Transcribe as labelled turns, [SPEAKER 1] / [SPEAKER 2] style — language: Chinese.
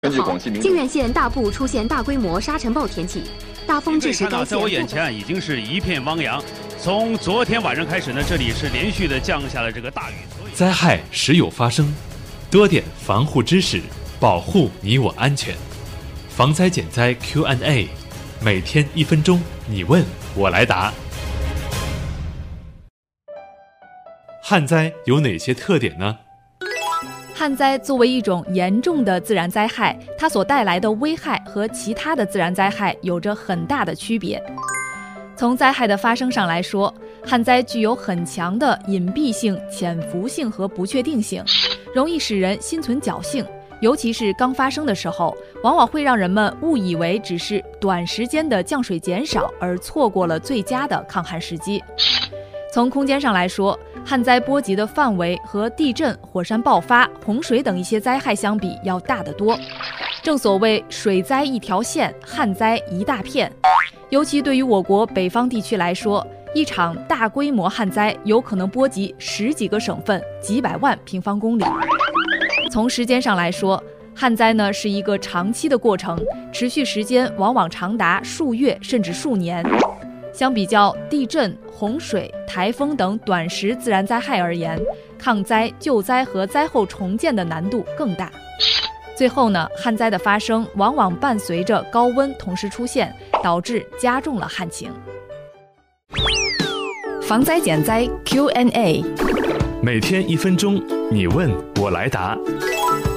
[SPEAKER 1] 根据广西民
[SPEAKER 2] 靖远县大部出现大规模沙尘暴天气，大风致使该县。
[SPEAKER 3] 在我眼前已经是一片汪洋。从昨天晚上开始呢，这里是连续的降下了这个大雨。
[SPEAKER 4] 灾害时有发生，多点防护知识，保护你我安全。防灾减灾 Q&A， 每天1分钟，你问我来答。旱灾有哪些特点呢？
[SPEAKER 5] 旱灾作为一种严重的自然灾害，它所带来的危害和其他的自然灾害有着很大的区别。从灾害的发生上来说，旱灾具有很强的隐蔽性、潜伏性和不确定性，容易使人心存侥幸，尤其是刚发生的时候，往往会让人们误以为只是短时间的降水减少，而错过了最佳的抗旱时机。从空间上来说，旱灾波及的范围和地震、火山爆发、洪水等一些灾害相比要大得多。正所谓水灾一条线，旱灾一大片。尤其对于我国北方地区来说，一场大规模旱灾有可能波及10几个省份、几百万平方公里。从时间上来说，旱灾呢是一个长期的过程，持续时间往往长达数月甚至数年。相比较地震、洪水、台风等短时自然灾害而言，抗灾、救灾和灾后重建的难度更大。最后呢，旱灾的发生往往伴随着高温同时出现，导致加重了旱情。
[SPEAKER 6] 防灾减灾 Q&A，
[SPEAKER 4] 每天1分钟，你问我来答。